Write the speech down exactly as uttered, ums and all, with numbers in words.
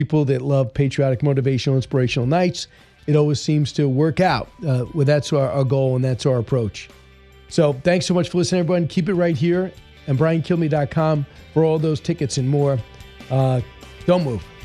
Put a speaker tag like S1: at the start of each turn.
S1: people that love patriotic, motivational, inspirational nights. It always seems to work out. Uh, well, that's our, our goal, and that's our approach. So thanks so much for listening, everyone. Keep it right here, and brian kilmeade dot com for all those tickets and more. Uh, don't move.